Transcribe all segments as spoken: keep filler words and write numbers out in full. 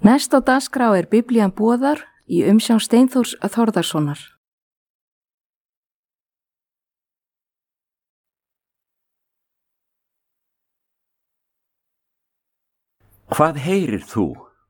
Næst á dagskrá er Biblían boðar í umsjón Steinþórs Þórðarsonar. Hvað heyrir þú?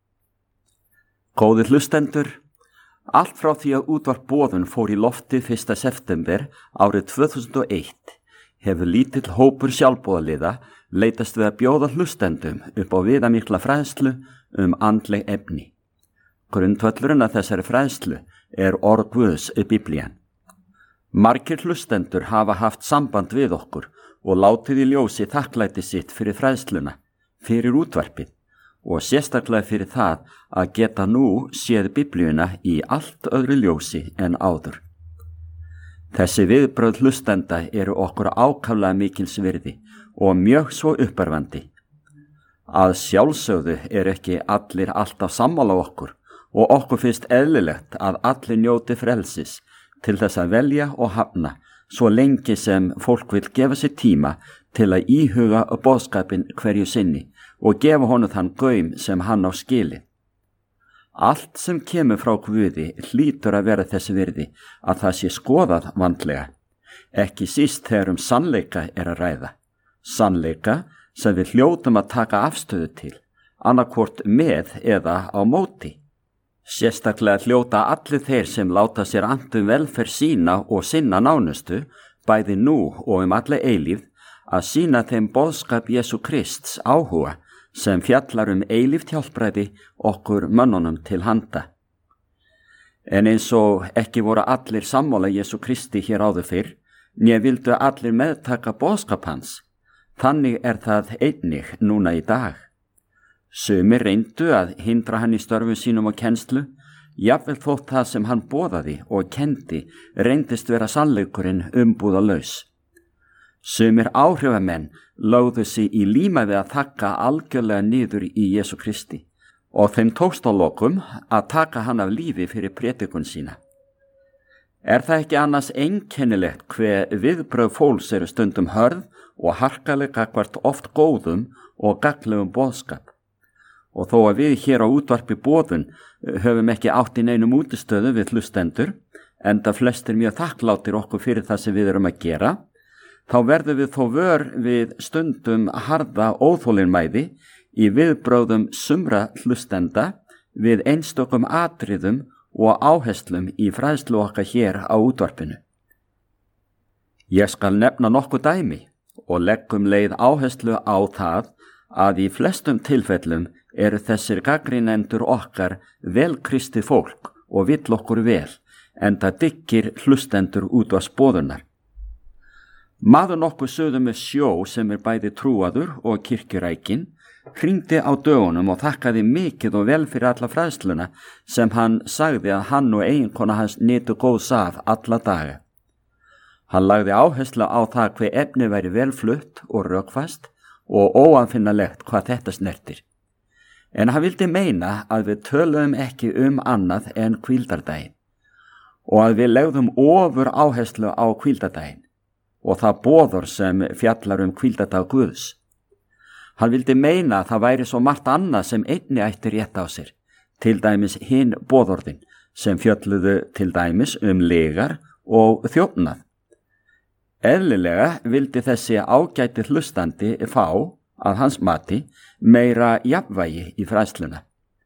Góðir hlustendur, allt frá því að útvarp boðun fór í loftið fyrsta september árið tvö þúsund og eitt hefur lítill hópur sjálfboðaliða leitast við að bjóða hlustendum upp á viðamikla fræðslu um andleg efni. Grundvöllurinn að þessari fræðslu er orð Guðs í Biblían. Margir hlustendur hafa haft samband við okkur og látið í ljósi þakklæti sitt fyrir fræðsluna, fyrir útvarpið og sérstaklega fyrir það að geta nú séð Biblíuna í allt öðru ljósi en áður. Þessi viðbrögð hlustenda eru okkur ákaflega mikils virði og mjög svo uppörvandi. Að sjálfsögðu er ekki allir alltaf sammála okkur og okkur finnst eðlilegt að allir njóti frelsis til þess að velja og hafna svo lengi sem fólk vil gefa sér tíma til að íhuga boðskapinn hverju sinni og gefa honum þann gaum sem hann á skilið. Allt sem kemur frá Guði hlýtur að vera þess virði að það sé skoðað vandlega, ekki síst þegar um sannleika er að ræða. Sannleika sem við hljótum að taka afstöðu til, annarkvort með eða á móti. Sérstaklega hljóta allir þeir sem láta sér annt um velferð sína og sinna nánustu, bæði nú og um alla eilífð, að sýna þeim boðskap Jesú Krists áhuga sem fjallar um eilíft hjálpræði okkur mönnunum til handa. En eins og ekki voru allir sammála Jesú Kristi hér áður fyrr, né vildu allir meðtaka boðskap hans. Þannig er það einnig núna í dag. Sumir reyndu að hindra hann í störfum sínum og kennslu, jafnvel þótt það sem hann boðaði og kendi reyndist vera sannleikurinn umbúðalaus. Sumir áhrifamenn lögðu sig í líma við að þakka algjörlega niður í Jesú Kristi og þeim tókst á lokum að taka hann af lífi fyrir prédikun sína. Er það ekki annars einkennilegt hve viðbrögð fólks eru stundum hörð og harkaleg gagnvart oft góðum og gagnlegum boðskap? Og þó að við hér á útvarpi boðun höfum ekki átt í neinum útistöðu við hlustendur, enda flestir mjög þakklátir okkur fyrir það sem við erum að gera, þá verðum við þó vör við stundum harða óþolinmæði í viðbrögðum sumra hlustenda við einstökum atriðum og áherslum í fræðslu okkar hér á útvarpinu. Ég skal nefna nokkuð dæmi og leggum leið áherslu á það að í flestum tilfellum eru þessir gagnrýnendur okkar vel kristið fólk og vill okkur vel, enda dyggir hlustendur útvarpsboðunar. Maður nokkuð suður með sjó sem er bæði trúaður og kirkjurækin hringdi á dögunum og þakkaði mikið og vel fyrir alla fræðsluna sem hann sagði að hann og eiginkona hans nytu góðs af alla daga. Hann lagði áherslu á það hve efni væri velflutt og rökfast og óaðfinnalegt hvað þetta snertir. En hann vildi meina að við töluðum ekki um annað en hvíldardaginn og að við legðum ofur áherslu á hvíldardaginn og það boður sem fjallar um hvíldardag Guðs. Hann vildi meina að það væri svo margt annað sem einni ætti rétt á sér, til dæmis hinn boðorðin sem fjalluðu til dæmis um legar og þjófnað. Eðlilega vildi þessi ágæti hlustandi fá, að hans mati, meira jafnvægi í fræðsluna.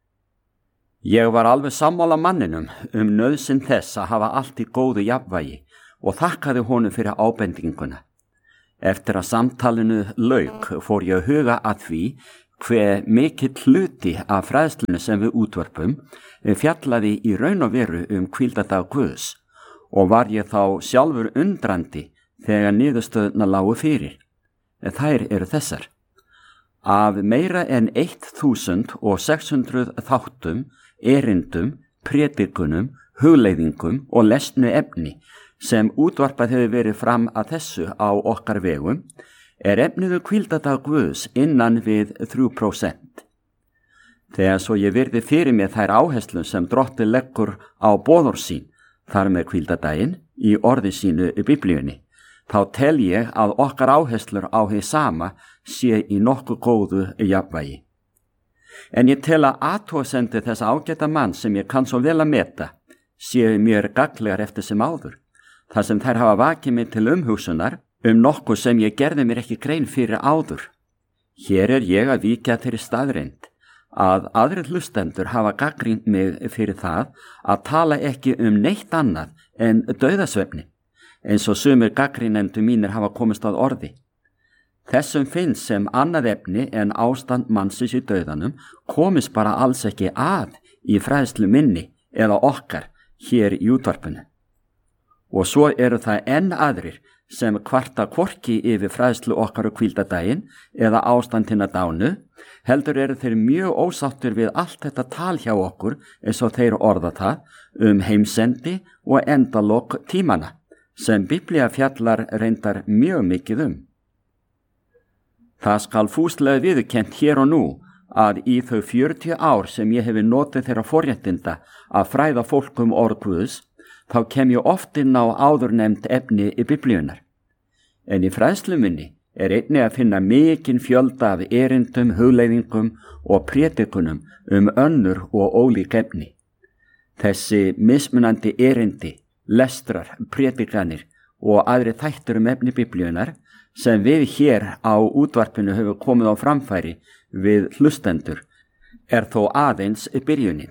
Ég var alveg sammála manninum um nauðsyn þess að hafa allt í góðu jafnvægi og þakkaði honum fyrir ábendinguna. Eftir að samtalinu lauk fór ég að huga að því hve mikill hluti af fræðslunni sem við útvörpum fjallaði í raun og veru um hvíldardag Guðs og var ég þá sjálfur undrandi þegar niðurstöðuna lágu fyrir. Þær eru þessar. Af meira en þúsund sex hundruð þáttum, erindum, prédikunum, hugleiðingum og lesnu efni sem útvarpað hefur verið fram að þessu á okkar vegum, er efniðu hvíldardag Guðs innan við þrjú prósent. Þegar svo ég virði fyrir mér þær áherslur sem Drottinn leggur á boðorð sín, þar með hvíldardaginn, í orði sínu í Biblíunni, þá tel ég að okkar áherslur á hið sama sé í nokkuð góðu jafnvægi. En ég tel að athugasemdir þess ágæta mann sem ég kann svo vel að meta séu mér gagnlegar eftir sem áður, þar sem þær hafa vakið mig til umhugsunar um nokkuð sem ég gerði mér ekki grein fyrir áður. Hér er ég að víkja þeirri staðreind að aðrir hlustendur hafa gagnrýnt mig fyrir það að tala ekki um neitt annað en dauðasvefni, eins og sumir gagnrýnendur mínir hafa komist að orði. Þessum finnst sem annað efni en ástand mannsins í dauðanum komist bara alls ekki að í fræðslu minni eða okkar hér í útvarpinu. Og svo eru það enn aðrir sem kvarta hvorki yfir fræðslu okkar og hvíldadaginn eða ástandina dánu, heldur eru þeir mjög ósáttur við allt þetta tal hjá okkur eins og þeir orða það um heimsendi og endalok tímana, sem Biblía fjallar reyndar mjög mikið um. Það skal fúslega viðurkennt hér og nú að í þau fjörutíu ár sem ég hefi notið þeirra forréttinda að fræða fólk um orð Guðs, þá kem ég oft inn á áðurnefnd efni í Biblíunar. En í fræðslu minni er einnig að finna mikinn fjölda af erindum, hugleiðingum og prédikunum um önnur og ólík efni. Þessi mismunandi erindi, lestrar, prédikanir og aðri þættir um efni Biblíunar sem við hér á útvarpinu höfum komið á framfæri við hlustendur er þó aðeins byrjunin.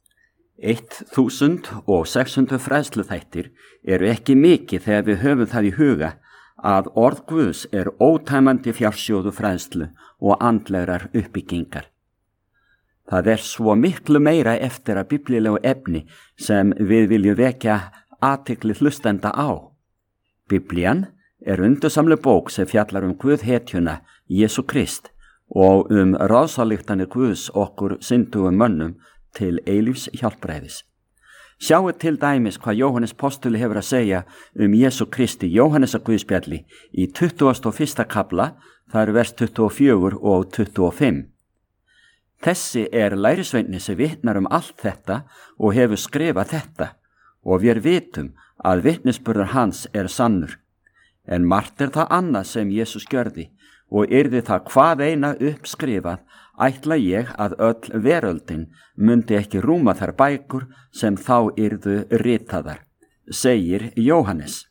Þúsund og sex hundruð fræðsluþættir eru ekki mikið þegar við höfum það í huga að orð Guðs er ótæmandi fjársjóðu fræðslu og andlegrar uppbyggingar. Það er svo miklu meira eftir að biblíulegu efni sem við viljum vekja athygli hlustenda á. Biblían er undursamleg bók sem fjallar um Guðhetjuna, Jesú Krist, og um ráðsalíktanir Guðs okkur syndugum mönnum til eilífs hjálpræðis. Sjáu til dæmis hvað Jóhannes postuli hefur að segja um Jesú Kristi Jóhannesar Guðspjalli í tuttugasta og fyrsta kafla, það eru vers tuttugu og fjögur og tuttugu og fimm. Þessi er lærisveinni sem vitnar um allt þetta og hefur skrifað þetta, og við vitum að vitnisburður hans er sannur. En margt er það annað sem Jesús gjörði, og yrði það hvað eina uppskrifað, ætla ég að öll veröldin mundi ekki rúma þær bækur sem þá yrðu ritaðar, segir Jóhannes.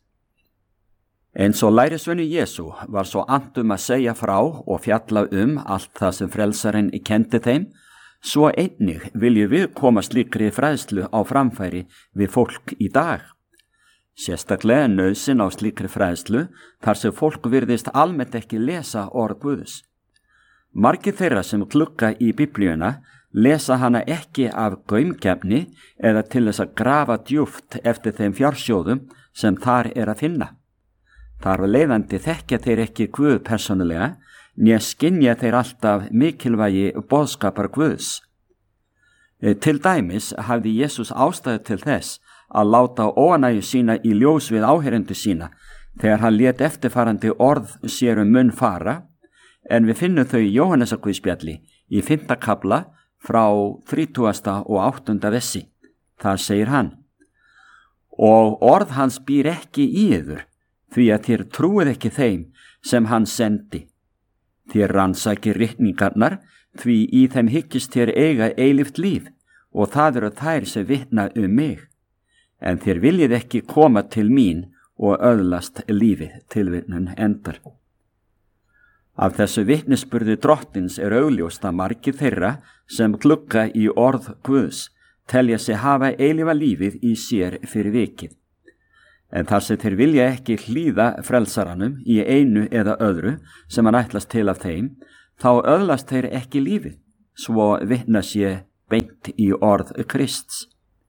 Eins og lærisveinu Jesú var svo andum að segja frá og fjalla um allt það sem frelsarinn kendi þeim, svo einnig viljum við koma slíkri fræðslu á framfæri við fólk í dag. Sérstaklega nauðsyn á slíkri fræðslu þar sem fólk virðist almennt ekki lesa orð Guðs. Margir þeirra sem glugga í Biblíuna lesa hana ekki af gaumgæfni eða til þess að grafa djúpt eftir þeim fjársjóðum sem þar er að finna. Þar var leiðandi þekkja þeir ekki Guð persónulega, né skynja þeir alltaf mikilvægi boðskapar Guðs. Til dæmis hafði Jesús ástæðu til þess að láta óánægju sína í ljós við áheyrendur sína þegar hann lét eftirfarandi orð sér um munn fara, en við finnum þau í Jóhannesar Guðspjalli í fimmta kafla frá þrítugasta og áttunda vessi. Þar segir hann: Og orð hans býr ekki í yður, því að þér trúið ekki þeim sem hann sendi. Þér rannsakið ritningarnar, því í þeim hyggist þér eiga eilíft líf, og það eru þær sem vitna um mig. En þér viljið ekki koma til mín og öðlast lífið, tilvitnun endar. Af þessu vitnisburði drottins er augljóst að margir þeirra sem glugga í orð Guðs telja sig hafa eilífa lífið í sér fyrir vikið. En þar sem þeir vilja ekki hlýða frelsaranum í einu eða öðru sem hann ætlast til af þeim, þá öðlast þeir ekki lífið, svo vitna sé beint í orð Krists.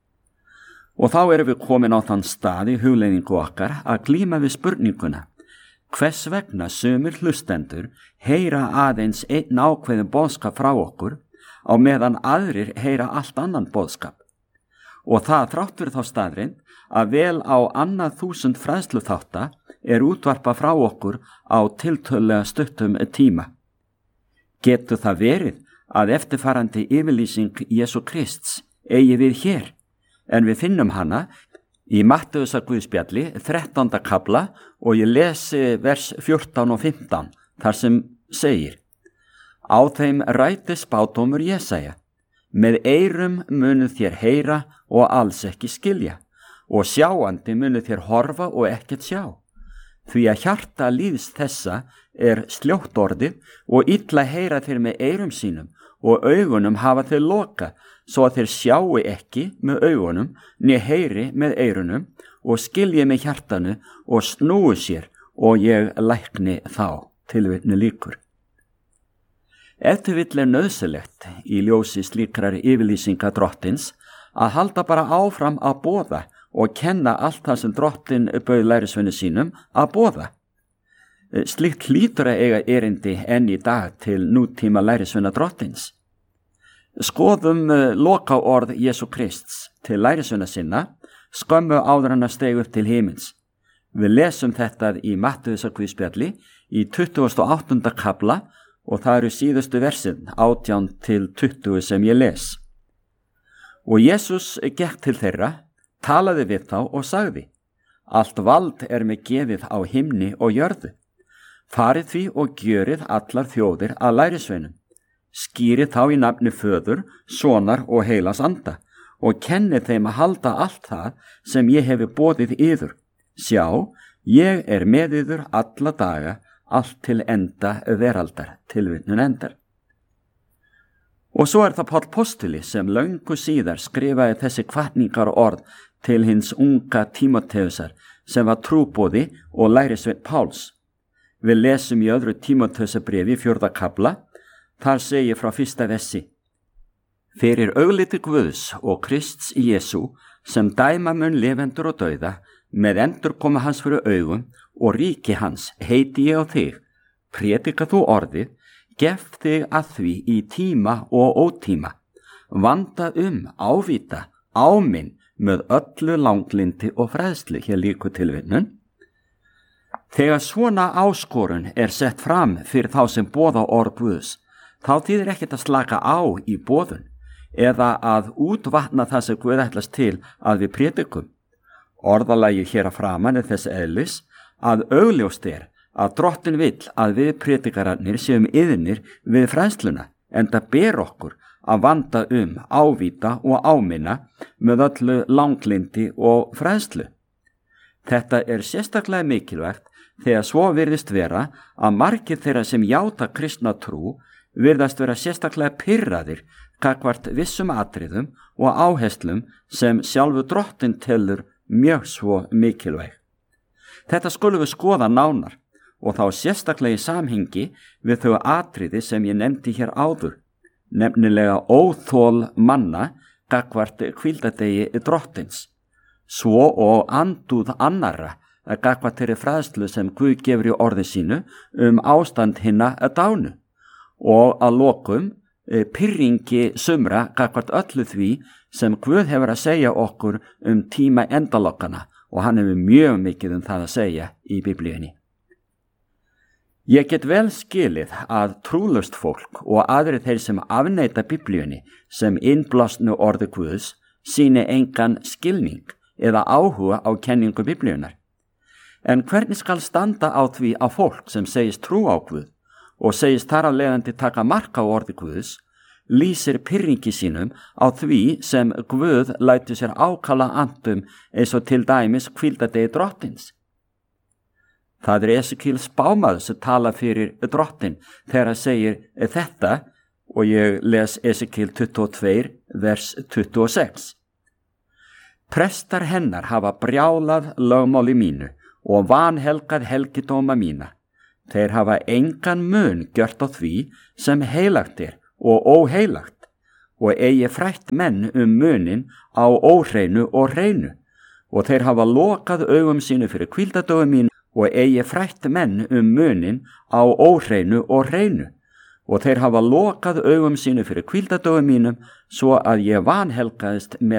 Og þá erum við komin á þann stað í hugleiðingu okkar að glíma við spurninguna: hvers vegna sumir hlustendur heyra aðeins einn ákveðin boðskap frá okkur á meðan aðrir heyra allt annan boðskap? Og það þrátt fyrir þá staðreind að vel á annað þúsund fræðsluþátta er útvarpa frá okkur á tiltölulega stuttum tíma. Getur það verið að eftirfarandi yfirlýsing Jesú Krists eigi við hér, en við finnum hana í Mattheusar Guðspjalli þrettánda kafla og ég lesi vers fjórtán og fimmtán þar sem segir: Á þeim ræti spádómur Jesaja: með eyrum munu þér heyra og alls ekki skilja, og sjáandi munu þér horfa og ekkert sjá. Því að hjarta líðs þessa er sljótt orðið og illa heyra þeir með eyrum sínum og augunum hafa þeir loka, svo að þeir sjáu ekki með augunum né heyri með eyrunum og skilji með hjartanu og snúi sér og ég lækni þá. Tilvitni lýkur. Ef til vill er nauðsynlegt í ljósi slíkrar yfirlýsinga drottins að halda bara áfram að boða og kenna allt það sem drottin bauð lærisveinum sínum að boða. Slíkt hlýtur að eiga erindi enn í dag til nútíma lærisveina drottins. Skoðum loka orð Jesú Krists til lærisveina sinna skömmu áður hann að steig upp til himins. Við lesum þetta í Mattheusarguðspjalli í tuttugasta og áttunda kafla og það eru síðustu versin átján til tuttugu sem ég les. Og Jesús gekk til þeirra, talaði við þá og sagði: allt vald er mig gefið á himni og jörðu. Farið því og gjörið allar þjóðir að lærisveinum. Skýrið þá í nafni Föður, Sonar og Heilags Anda og kennið þeim að halda allt það sem ég hefi boðið yður. Sjá, ég er með yður alla daga, allt til enda veraldar. Tilvitnun endar. Og svo er það Páll postuli sem löngu síðar skrifaði þessi hvatningar orð til hins unga Tímoteusar sem var trúboði og lærisveinn Páls. Við lesum í öðru Tímoteusarbréfi fjórða kafla, þar segir frá fyrsta versi: fyrir augliti Guðs og Krists Jesú sem dæma mun lifendur og dauða, með endurkoma hans fyrir augum og ríki hans heiti ég á þig, prédika þú orðið, gef þig að því í tíma og ótíma, vanda um, ávita, áminn með öllu langlindi og fræðslu. Hér líku tilvitnun. Þegar svona áskorun er sett fram fyrir þá sem boða orð Guðs, þá þýðir ekkert að slaka á í boðun eða að útvatna það sem Guð ætlast til að við prédikum. Orðalagið hér að framan er þess eðlis að augljóst er að drottin vill að við prédikararnir séum iðnir við fræðsluna, enda ber okkur að vanda um, ávita og áminna með öllu langlindi og fræðslu. Þetta er sérstaklega mikilvægt þegar svo virðist vera að margir þeirra sem játa kristna trú virðast vera sérstaklega pirraðir gagnvart vissum atriðum og áherslum sem sjálfu drottin telur mjög svo mikilvæg. Þetta skulum við skoða nánar og þá sérstaklega í samhengi við þau atriði sem ég nefndi hér áður, nefnilega óþol manna gagnvart hvíldardegi drottins, svo og andúð annarra gagnvart þeirri fræðslu sem Guð gefur í orði sínu um ástand hinna dánu og að lokum pirringi sumra gagnvart öllu því sem Guð hefur að segja okkur um tíma endalokkana og hann hefur mjög mikið um það að segja í Biblíunni. Ég get vel skilið að trúlaust fólk og aðrir þeir sem afneita Biblíunni sem innblásnu orði Guðs sýni engan skilning eða áhuga á kenningu Biblíunnar. En hvernig skal standa á því á fólk sem segist trú á Guð og segist þar af leiðandi taka mark á orði Guðs, lýsir pirringi sínum á því sem Guð lætur sér ákalla andum eins og til dæmis hvíldardegi drottins. Það er Esekíel spámaður sem tala fyrir drottin þegar hann segir þetta og ég les Esekíel tuttugu og tvö vers tuttugu og sex. Prestar hennar hafa brjálað lögmáli mínu og vanhelgað helgidóma mína. Þeir hafa engan mun gjört á því sem heilagt er og óheilagt og eigi frætt menn um munin á óhreinu og hreinu og þeir hafa lokað augum sínu fyrir hvíldardögum mín og eigi frætt menn um munin á óhreinu og hreinu og þeir hafa lokað augum sínu fyrir hvíldardögum mínum svo að ég vanhelgaðist með